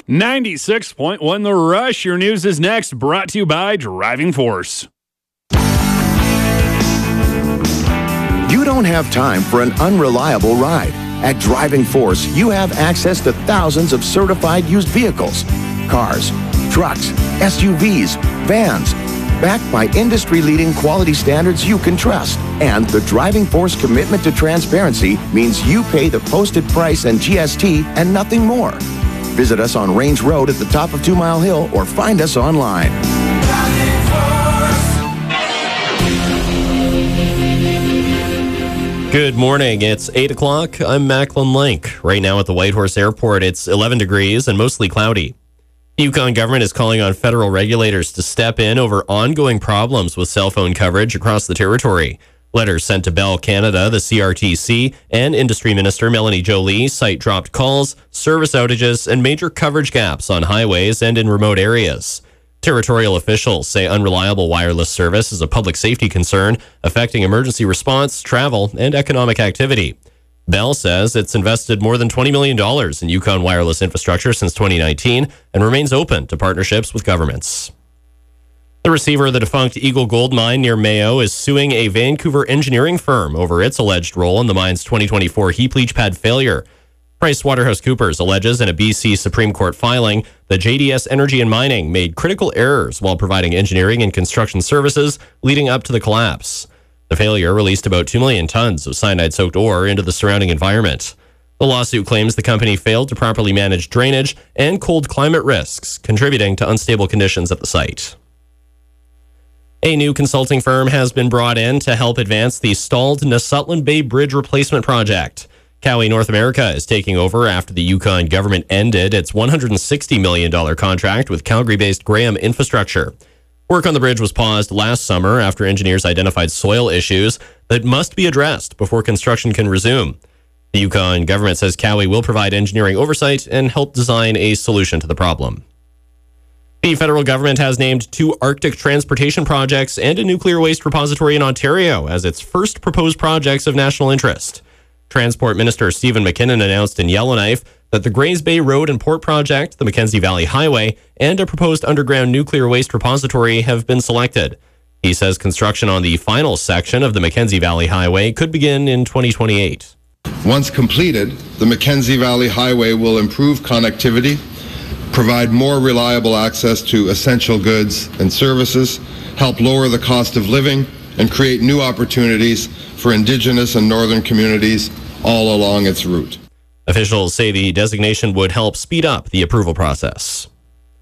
96.1 The Rush. Your news is next, brought to you by Driving Force. You don't have time for an unreliable ride. At Driving Force, you have access to thousands of certified used vehicles, cars, trucks, SUVs, vans, backed by industry-leading quality standards you can trust. And the Driving Force commitment to transparency means you pay the posted price and GST and nothing more. Visit us on Range Road at the top of 2 Mile Hill or find us online. Good morning. It's 8 o'clock. I'm Macklin Link. Right now at the Whitehorse Airport, it's 11 degrees and mostly cloudy. The Yukon government is calling on federal regulators to step in over ongoing problems with cell phone coverage across the territory. Letters sent to Bell Canada, the CRTC, and Industry Minister Melanie Joly cite dropped calls, service outages, and major coverage gaps on highways and in remote areas. Territorial officials say unreliable wireless service is a public safety concern affecting emergency response, travel, and economic activity. Bell says it's invested more than $20 million in Yukon wireless infrastructure since 2019 and remains open to partnerships with governments. The receiver of the defunct Eagle Gold Mine near Mayo is suing a Vancouver engineering firm over its alleged role in the mine's 2024 heap leach pad failure. PricewaterhouseCoopers alleges in a BC Supreme Court filing that JDS Energy and Mining made critical errors while providing engineering and construction services leading up to the collapse. The failure released about 2 million tons of cyanide-soaked ore into the surrounding environment. The lawsuit claims the company failed to properly manage drainage and cold climate risks, contributing to unstable conditions at the site. A new consulting firm has been brought in to help advance the stalled Nesutlan Bay Bridge replacement project. Cowie North America is taking over after the Yukon government ended its $160 million contract with Calgary-based Graham Infrastructure. Work on the bridge was paused last summer after engineers identified soil issues that must be addressed before construction can resume. The Yukon government says Cowie will provide engineering oversight and help design a solution to the problem. The federal government has named 2 Arctic transportation projects and a nuclear waste repository in Ontario as its first proposed projects of national interest. Transport Minister Stephen McKinnon announced in Yellowknife that the Grays Bay Road and Port Project, the Mackenzie Valley Highway, and a proposed underground nuclear waste repository have been selected. He says construction on the final section of the Mackenzie Valley Highway could begin in 2028. Once completed, the Mackenzie Valley Highway will improve connectivity, provide more reliable access to essential goods and services, help lower the cost of living, and create new opportunities for Indigenous and Northern communities all along its route. Officials say the designation would help speed up the approval process.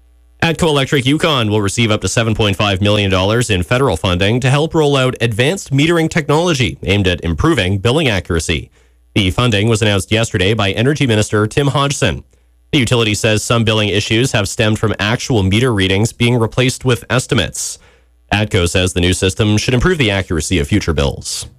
ATCO Electric Yukon will receive up to $7.5 million in federal funding to help roll out advanced metering technology aimed at improving billing accuracy. The funding was announced yesterday by Energy Minister Tim Hodgson. The utility says some billing issues have stemmed from actual meter readings being replaced with estimates. ATCO says the new system should improve the accuracy of future bills.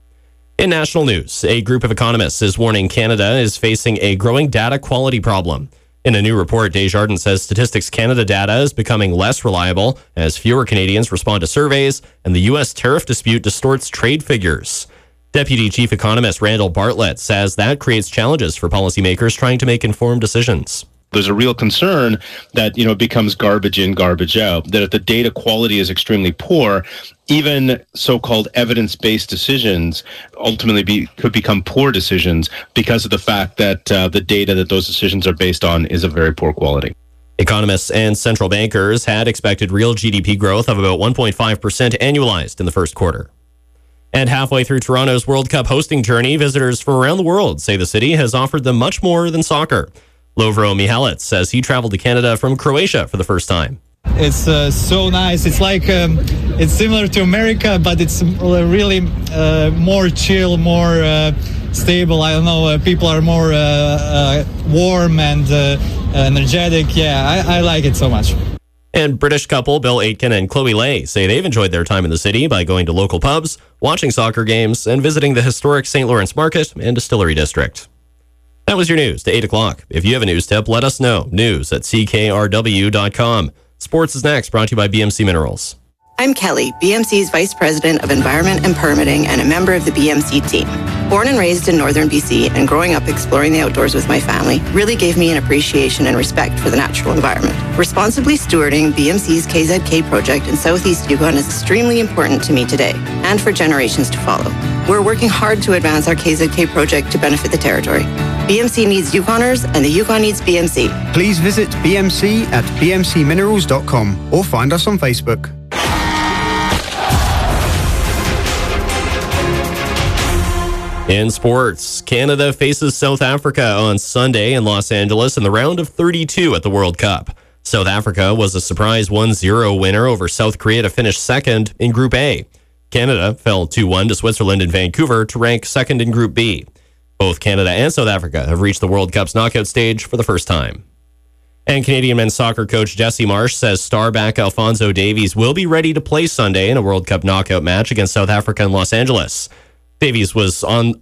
In national news, a group of economists is warning Canada is facing a growing data quality problem. In a new report, Desjardins says Statistics Canada data is becoming less reliable as fewer Canadians respond to surveys and the U.S. tariff dispute distorts trade figures. Deputy Chief Economist Randall Bartlett says that creates challenges for policymakers trying to make informed decisions. There's a real concern that, it becomes garbage in, garbage out, that if the data quality is extremely poor, even so-called evidence-based decisions ultimately could become poor decisions because of the fact that the data that those decisions are based on is of very poor quality. Economists and central bankers had expected real GDP growth of about 1.5% annualized in the first quarter. And halfway through Toronto's World Cup hosting journey, visitors from around the world say the city has offered them much more than soccer. Lovro Mihalic says he traveled to Canada from Croatia for the first time. It's so nice. It's like it's similar to America, but it's really more chill, more stable. I don't know. People are more warm and energetic. Yeah, I like it so much. And British couple Bill Aitken and Chloe Lay say they've enjoyed their time in the city by going to local pubs, watching soccer games, and visiting the historic St. Lawrence Market and Distillery District. That was your news to 8 o'clock. If you have a news tip, let us know. news@ckrw.com. Sports is next, brought to you by BMC Minerals. I'm Kelly, BMC's Vice President of Environment and Permitting and a member of the BMC team. Born and raised in northern BC and growing up exploring the outdoors with my family really gave me an appreciation and respect for the natural environment. Responsibly stewarding BMC's KZK project in southeast Yukon is extremely important to me today and for generations to follow. We're working hard to advance our KZK project to benefit the territory. BMC needs Yukoners and the Yukon needs BMC. Please visit BMC at bmcminerals.com or find us on Facebook. In sports, Canada faces South Africa on Sunday in Los Angeles in the round of 32 at the World Cup. South Africa was a surprise 1-0 winner over South Korea to finish second in Group A. Canada fell 2-1 to Switzerland in Vancouver to rank second in Group B. Both Canada and South Africa have reached the World Cup's knockout stage for the first time. And Canadian men's soccer coach Jesse Marsh says star back Alphonso Davies will be ready to play Sunday in a World Cup knockout match against South Africa in Los Angeles. Davies was on